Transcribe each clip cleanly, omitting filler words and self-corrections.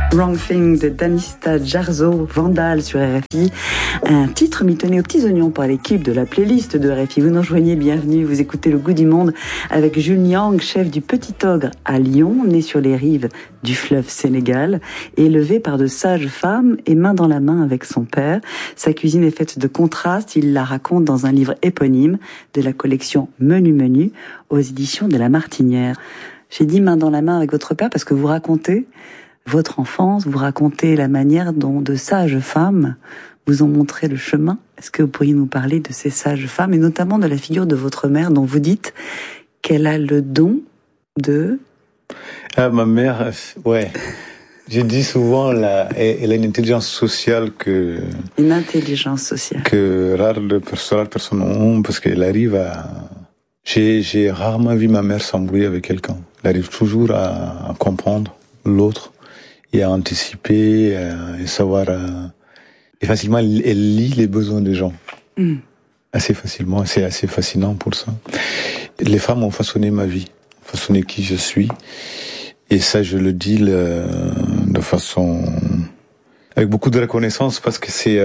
Wrong Thing de Danista Jarzo, Vandal sur RFI. Un titre mitonné aux petits oignons par l'équipe de la playlist de RFI. Vous nous rejoignez, bienvenue. Vous écoutez Le Goût du Monde avec Jules Nyang, chef du Petit Ogre à Lyon, né sur les rives du fleuve Sénégal, élevé par de sages femmes et main dans la main avec son père. Sa cuisine est faite de contrastes. Il la raconte dans un livre éponyme de la collection Menu Menu aux éditions de La Martinière. J'ai dit main dans la main avec votre père parce que vous racontez votre enfance, vous racontez la manière dont de sages femmes vous ont montré le chemin. Est-ce que vous pourriez nous parler de ces sages femmes et notamment de la figure de votre mère dont vous dites qu'elle a le don de... Ma mère, ouais. Je dis souvent, elle a une intelligence sociale que... Une intelligence sociale. Que rares personnes ont parce qu'elle arrive à... J'ai rarement vu ma mère s'embrouiller avec quelqu'un. Elle arrive toujours à comprendre l'autre et à anticiper et savoir et facilement elle lit les besoins des gens assez facilement. C'est assez fascinant pour ça. Les femmes ont façonné ma vie, façonné qui je suis, et ça je le dis de façon avec beaucoup de reconnaissance parce que c'est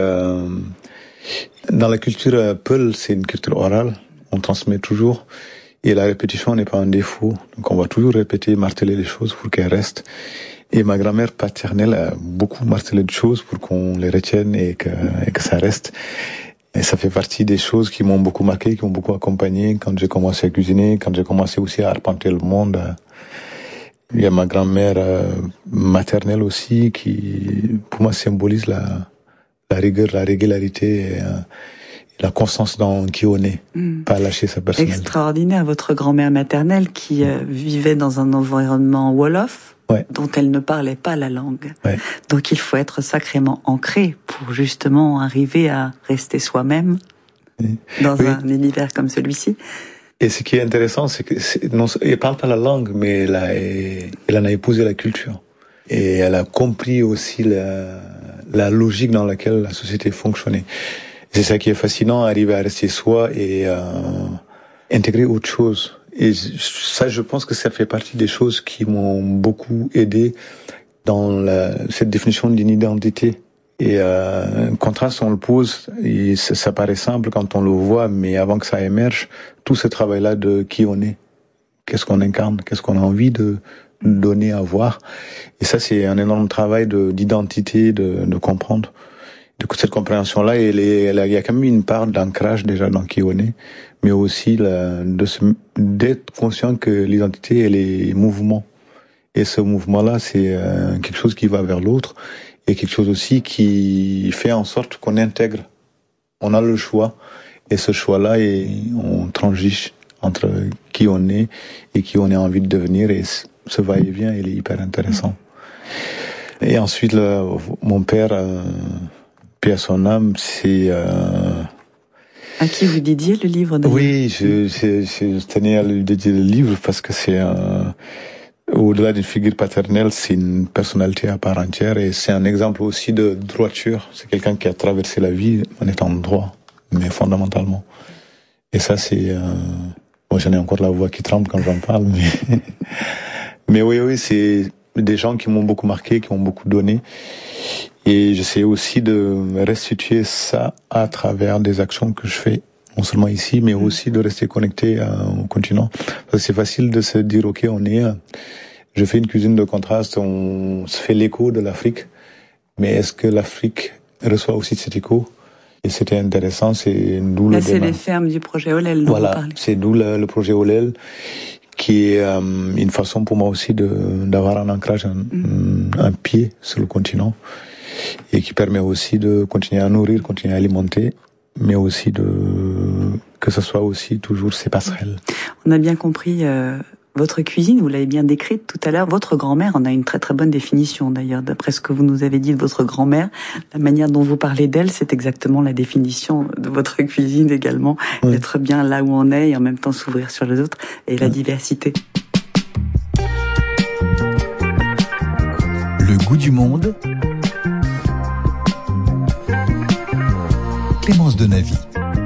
dans la culture Peul, c'est une culture orale, on transmet toujours. Et la répétition n'est pas un défaut. Donc on va toujours répéter, marteler les choses pour qu'elles restent. Et ma grand-mère paternelle a beaucoup martelé de choses pour qu'on les retienne et que ça reste. Et ça fait partie des choses qui m'ont beaucoup marqué, qui m'ont beaucoup accompagné quand j'ai commencé à cuisiner, quand j'ai commencé aussi à arpenter le monde. Il y a ma grand-mère maternelle aussi qui, pour moi, symbolise la rigueur, la régularité et la constance dans qui on est, pas lâcher sa personnalité. Extraordinaire, votre grand-mère maternelle qui vivait dans un environnement wolof, dont elle ne parlait pas la langue. Ouais. Donc il faut être sacrément ancré pour justement arriver à rester soi-même dans un univers comme celui-ci. Et ce qui est intéressant, c'est que elle parle pas la langue, mais elle en a épousé la culture. Et elle a compris aussi la logique dans laquelle la société fonctionnait. C'est ça qui est fascinant, arriver à rester soi et intégrer autre chose. Et ça, je pense que ça fait partie des choses qui m'ont beaucoup aidé dans cette définition d'une identité. Et un contraste, on le pose, et ça paraît simple quand on le voit, mais avant que ça émerge, tout ce travail-là de qui on est, qu'est-ce qu'on incarne, qu'est-ce qu'on a envie de donner à voir. Et ça, c'est un énorme travail d'identité, de comprendre. Du coup, cette compréhension-là, il y a quand même une part d'ancrage déjà dans qui on est, mais aussi d'être conscient que l'identité, elle est mouvement. Et ce mouvement-là, c'est quelque chose qui va vers l'autre, et quelque chose aussi qui fait en sorte qu'on intègre. On a le choix, et ce choix-là, on transige entre qui on est et qui on a envie de devenir, et ce va-et-vient, il est hyper intéressant. Et ensuite, mon père... Puis à son âme, c'est... À qui vous dédiez le livre d'ailleurs? Oui, je tenais à lui dédier le livre parce que c'est au-delà d'une figure paternelle, c'est une personnalité à part entière et c'est un exemple aussi de droiture. C'est quelqu'un qui a traversé la vie en étant droit, mais fondamentalement. Et ça, c'est... Bon, j'en ai encore la voix qui tremble quand j'en parle, mais oui, c'est des gens qui m'ont beaucoup marqué, qui m'ont beaucoup donné. Et j'essaie aussi de restituer ça à travers des actions que je fais, non seulement ici, mais aussi de rester connecté au continent. Parce que c'est facile de se dire, ok, je fais une cuisine de contraste, on se fait l'écho de l'Afrique, mais est-ce que l'Afrique reçoit aussi cet écho? Et c'était intéressant, c'est d'où le... Là, c'est les fermes du projet Olel dont vous parlez. C'est d'où le projet Olel, qui est une façon pour moi aussi d'avoir un ancrage, un pied sur le continent. Et qui permet aussi de continuer à nourrir, continuer à alimenter, mais aussi que ce soit aussi toujours ces passerelles. On a bien compris votre cuisine, vous l'avez bien décrite tout à l'heure. Votre grand-mère en a une très très bonne définition d'ailleurs, d'après ce que vous nous avez dit de votre grand-mère. La manière dont vous parlez d'elle, c'est exactement la définition de votre cuisine également. Oui. D'être bien là où on est et en même temps s'ouvrir sur les autres et la diversité. Le goût du monde. Clémence Denavy.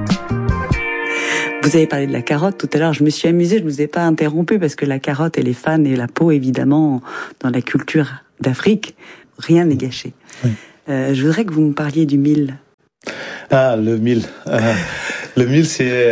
Vous avez parlé de la carotte tout à l'heure, je me suis amusée, je ne vous ai pas interrompu parce que la carotte et les fans et la peau évidemment dans la culture d'Afrique, rien n'est gâché. Oui. Je voudrais que vous me parliez du mil. Ah, le mil. Le mil, c'est...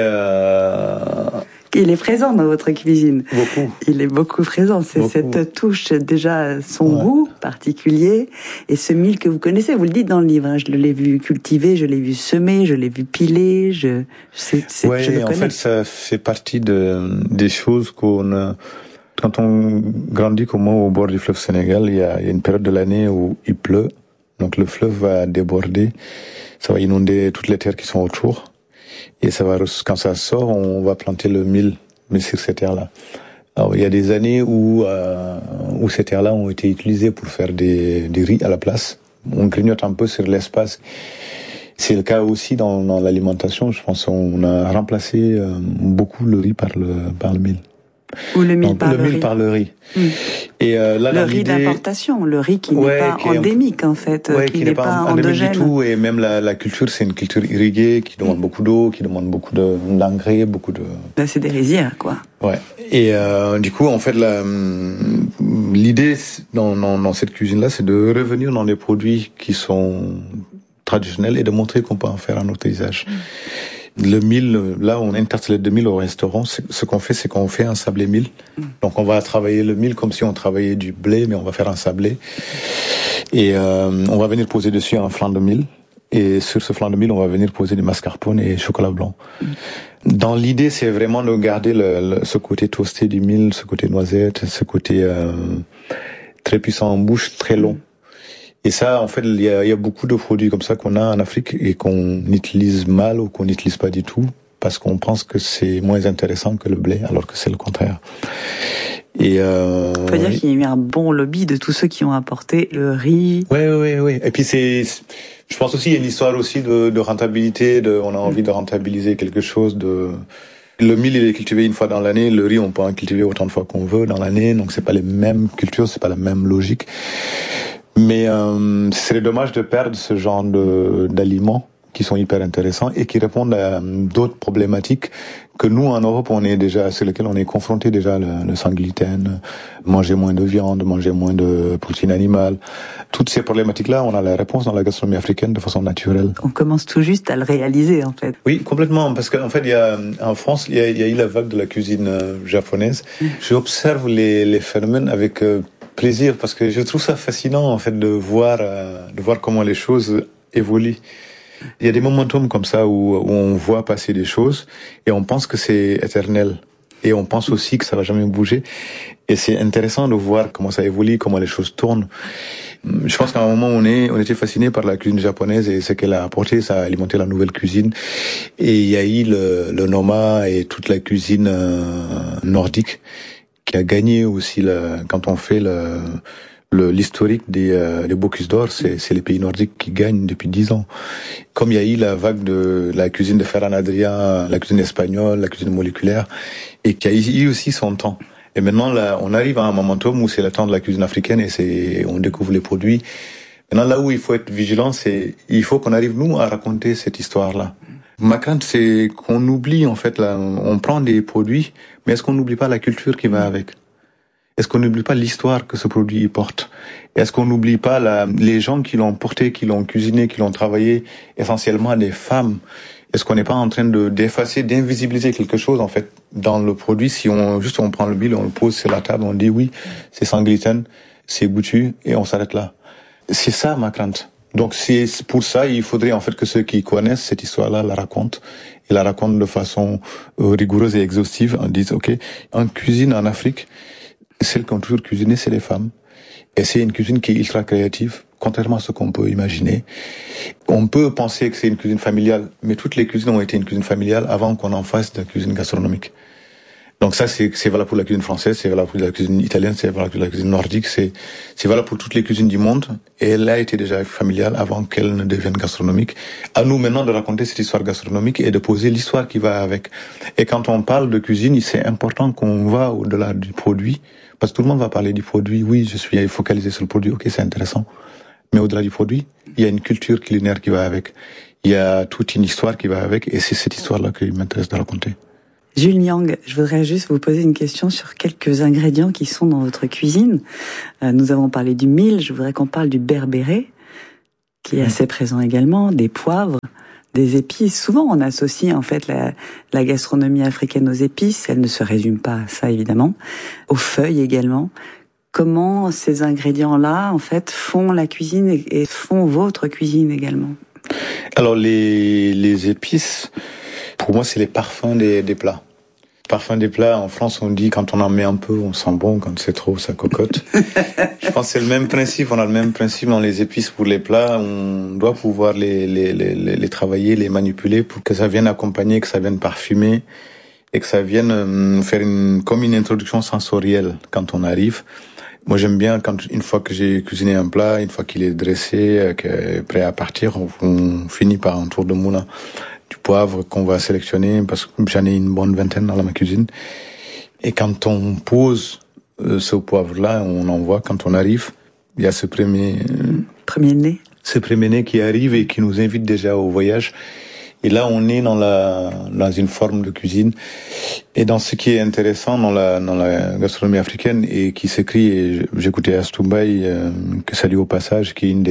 Il est présent dans votre cuisine. Beaucoup. Il est beaucoup présent. C'est beaucoup. Cette touche, déjà, son goût particulier. Et ce mil que vous connaissez, vous le dites dans le livre. Hein, je l'ai vu cultiver, je l'ai vu semer, je l'ai vu piler. Oui, en fait, ça fait partie des choses qu'on... Quand on grandit comme moi au bord du fleuve Sénégal, il y a une période de l'année où il pleut. Donc le fleuve va déborder. Ça va inonder toutes les terres qui sont autour. Et ça va, quand ça sort, on va planter le mil sur ces terres-là. Alors, il y a des années où ces terres-là ont été utilisées pour faire des riz à la place. On grignote un peu sur l'espace. C'est le cas aussi dans l'alimentation. Je pense qu'on a remplacé beaucoup le riz par le mil. Ou le mil par le riz. Et là, le riz d'importation, le riz qui n'est pas endémique en fait, qui n'est pas endogène du tout. Et même la culture, c'est une culture irriguée qui demande beaucoup d'eau, qui demande beaucoup d'engrais, beaucoup de. Ben, c'est des rizières, quoi. Ouais. Et du coup, en fait, l'idée dans cette cuisine-là, c'est de revenir dans des produits qui sont traditionnels et de montrer qu'on peut en faire un autre usage. Le mil, là, on a une tartelette de mil au restaurant. Ce qu'on fait, c'est qu'on fait un sablé mil. Donc, on va travailler le mil comme si on travaillait du blé, mais on va faire un sablé. Et on va venir poser dessus un flan de mil. Et sur ce flan de mil, on va venir poser du mascarpone et chocolat blanc. Dans l'idée, c'est vraiment de garder ce côté toasté du mil, ce côté noisette, ce côté très puissant en bouche, très long. Et ça, en fait, il y a beaucoup de produits comme ça qu'on a en Afrique et qu'on utilise mal ou qu'on n'utilise pas du tout parce qu'on pense que c'est moins intéressant que le blé, alors que c'est le contraire. Et on peut dire qu'il y a eu un bon lobby de tous ceux qui ont apporté le riz. Oui. Et puis je pense aussi il y a une histoire aussi de rentabilité. On a envie de rentabiliser quelque chose Le mil, il est cultivé une fois dans l'année. Le riz, on peut en cultiver autant de fois qu'on veut dans l'année. Donc c'est pas les mêmes cultures, c'est pas la même logique. Mais ce serait dommage de perdre ce genre d'aliments qui sont hyper intéressants et qui répondent à d'autres problématiques que nous en Europe sur lesquelles on est confronté déjà, le sans gluten, manger moins de viande, manger moins de protéines animales. Toutes ces problématiques-là, on a la réponse dans la gastronomie africaine de façon naturelle. On commence tout juste à le réaliser en fait. Oui, complètement, parce qu'en fait, en France, il y a eu la vague de la cuisine japonaise. J'observe les phénomènes avec plaisir parce que je trouve ça fascinant en fait de voir comment les choses évoluent. Il y a des momentum comme ça où on voit passer des choses et on pense que c'est éternel et on pense aussi que ça va jamais bouger et c'est intéressant de voir comment ça évolue, comment les choses tournent. Je pense qu'à un moment on était fasciné par la cuisine japonaise et ce qu'elle a apporté, ça a alimenté la nouvelle cuisine et il y a eu le Noma et toute la cuisine nordique qui a gagné aussi quand on fait l'historique des Bocuse d'Or, c'est les pays nordiques qui gagnent depuis 10 ans. Comme il y a eu la vague de la cuisine de Ferran Adrià, la cuisine espagnole, la cuisine moléculaire, et qui a eu aussi son temps. Et maintenant, là, on arrive à un momentum où c'est le temps de la cuisine africaine et on découvre les produits. Maintenant, là où il faut être vigilant, il faut qu'on arrive, nous, à raconter cette histoire-là. Ma crainte, c'est qu'on oublie, en fait, là, on prend des produits, mais est-ce qu'on n'oublie pas la culture qui va avec? Est-ce qu'on n'oublie pas l'histoire que ce produit porte? Est-ce qu'on n'oublie pas les gens qui l'ont porté, qui l'ont cuisiné, qui l'ont travaillé, essentiellement des femmes? Est-ce qu'on n'est pas en train d'effacer, d'invisibiliser quelque chose, en fait, dans le produit? Si on prend le mil, on le pose sur la table, on dit oui, c'est sans gluten, c'est goûtu, et on s'arrête là. C'est ça, ma crainte. Donc, c'est pour ça, il faudrait, en fait, que ceux qui connaissent cette histoire-là la racontent. Et la racontent de façon rigoureuse et exhaustive, en disant, OK, en cuisine en Afrique, celles qui ont toujours cuisiné, c'est les femmes. Et c'est une cuisine qui est ultra créative, contrairement à ce qu'on peut imaginer. On peut penser que c'est une cuisine familiale, mais toutes les cuisines ont été une cuisine familiale avant qu'on en fasse de la cuisine gastronomique. Donc ça, c'est valable pour la cuisine française, c'est valable pour la cuisine italienne, c'est valable pour la cuisine nordique, c'est valable pour toutes les cuisines du monde. Et elle a été déjà familiale avant qu'elle ne devienne gastronomique. À nous maintenant de raconter cette histoire gastronomique et de poser l'histoire qui va avec. Et quand on parle de cuisine, c'est important qu'on va au-delà du produit, parce que tout le monde va parler du produit. Oui, je suis focalisé sur le produit, ok, c'est intéressant. Mais au-delà du produit, il y a une culture culinaire qui va avec. Il y a toute une histoire qui va avec, et c'est cette histoire-là qui m'intéresse de raconter. Jules Niang, je voudrais juste vous poser une question sur quelques ingrédients qui sont dans votre cuisine. Nous avons parlé du mil, je voudrais qu'on parle du berbéré, qui est assez présent également, des poivres, des épices. Souvent, on associe en fait la gastronomie africaine aux épices. Elle ne se résume pas à ça, évidemment. Aux feuilles également. Comment ces ingrédients-là, en fait, font la cuisine et font votre cuisine également? Alors, les épices, pour moi, c'est les parfums des plats. Parfum des plats, en France, on dit quand on en met un peu, on sent bon, quand c'est trop, ça cocotte. Je pense que c'est le même principe, on a le même principe dans les épices pour les plats, on doit pouvoir les travailler, les manipuler pour que ça vienne accompagner, que ça vienne parfumer et que ça vienne faire comme une introduction sensorielle quand on arrive. Moi, j'aime bien une fois que j'ai cuisiné un plat, une fois qu'il est dressé, qu'il est prêt à partir, on finit par un tour de moulin. Du poivre qu'on va sélectionner, parce que j'en ai une bonne vingtaine dans ma cuisine. Et quand on pose ce poivre-là, on en voit quand on arrive, il y a ce premier nez. Ce premier nez qui arrive et qui nous invite déjà au voyage. Et là, on est dans une forme de cuisine. Et dans ce qui est intéressant dans la gastronomie africaine et qui s'écrit, et j'écoutais Astumbaï, que salue au passage, qui est une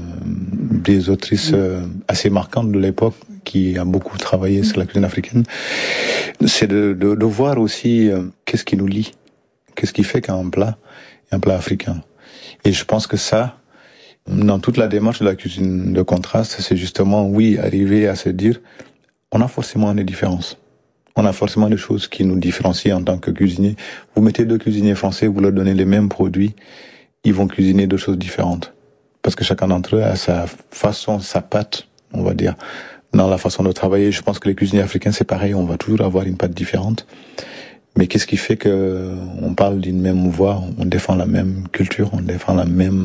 des autrices assez marquantes de l'époque, qui a beaucoup travaillé sur la cuisine africaine, c'est de voir aussi qu'est-ce qui nous lie, qu'est-ce qui fait qu'un plat est un plat africain. Et je pense que ça, dans toute la démarche de la cuisine de contraste, c'est justement, oui, arriver à se dire, on a forcément des différences. On a forcément des choses qui nous différencient en tant que cuisinier. Vous mettez deux cuisiniers français, vous leur donnez les mêmes produits, ils vont cuisiner deux choses différentes. Parce que chacun d'entre eux a sa façon, sa patte, on va dire, dans la façon de travailler. Je pense que les cuisiniers africains, c'est pareil, on va toujours avoir une patte différente. Mais qu'est-ce qui fait que on parle d'une même voix, on défend la même culture, on défend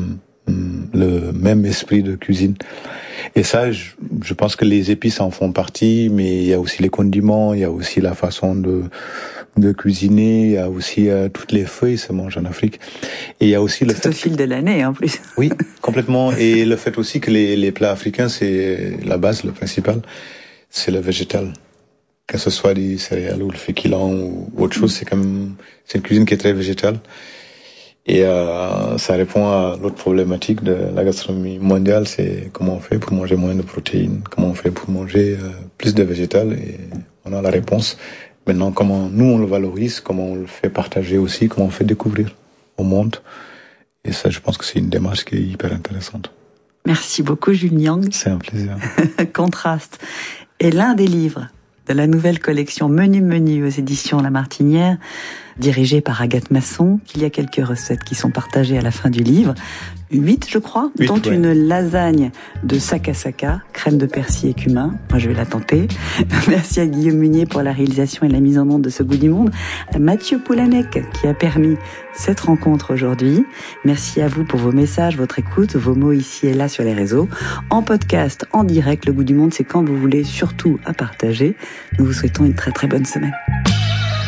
le même esprit de cuisine. Et ça, je pense que les épices en font partie, mais il y a aussi les condiments, il y a aussi la façon de cuisiner, il y a aussi toutes les feuilles se mangent en Afrique. Et il y a aussi le fait au fil de l'année, en plus. Oui, complètement. Et le fait aussi que les plats africains, c'est la base, le principal, c'est le végétal. Que ce soit des céréales ou le féculent ou autre chose, c'est une cuisine qui est très végétale. Et ça répond à l'autre problématique de la gastronomie mondiale, c'est comment on fait pour manger moins de protéines, comment on fait pour manger plus de végétal, et on a la réponse. Maintenant, comment nous on le valorise, comment on le fait partager aussi, comment on fait découvrir au monde. Et ça, je pense que c'est une démarche qui est hyper intéressante. Merci beaucoup, Jules Niang. C'est un plaisir. Contraste est l'un des livres de la nouvelle collection Menu aux éditions La Martinière, dirigée par Agathe Masson. Il y a quelques recettes qui sont partagées à la fin du livre. 8, je crois, dont une lasagne de sakasaka, crème de persil et cumin. Moi, je vais la tenter. Merci à Guillaume Munier pour la réalisation et la mise en onde de ce Goût du Monde. À Mathieu Poulanec qui a permis cette rencontre aujourd'hui. Merci à vous pour vos messages, votre écoute, vos mots ici et là sur les réseaux. En podcast, en direct, le Goût du Monde, c'est quand vous voulez, surtout à partager. Nous vous souhaitons une très très bonne semaine.